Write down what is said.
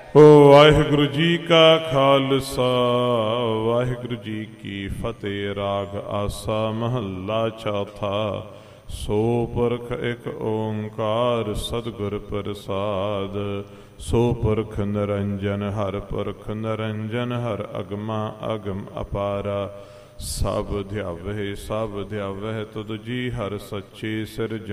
ਵਾਹਿਗੁਰੂ ਜੀ ਕਾ ਖਾਲਸਾ ਵਾਹਿਗੁਰੂ ਜੀ ਕੀ ਫਤਿਹ। ਰਾਗ ਆਸਾ ਮਹੱਲਾ ਚੌਥਾ। ਸੋ ਪੁਰਖ ਇੱਕ ਓੰਕਾਰ ਸਤਿਗੁਰ ਪ੍ਰਸਾਦ। ਸੋ ਪੁਰਖ ਨਿਰੰਜਨ ਹਰ ਪੁਰਖ ਨਿਰੰਜਨ ਹਰ ਅਗਮਾ ਅਗਮ ਅਪਾਰਾ। ਸਭ ਧਿਆਵਹਿ ਤੁਧ ਜੀ ਹਰ ਸੱਚੇ ਸਿਰਜਣ